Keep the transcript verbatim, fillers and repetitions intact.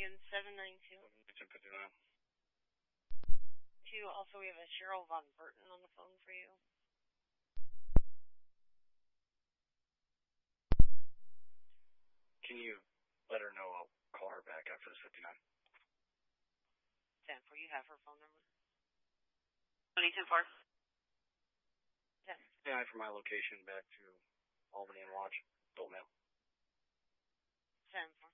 Michigan seven nine two. seven fifty-nine. Two, also we have a Cheryl Von Burton on the phone for you. Can you let her know I'll call her back after this fifty-nine? ten four, you have her phone number? twenty ten four. ten. Yeah, for my location back to Albany and Watch. Adult male. ten four.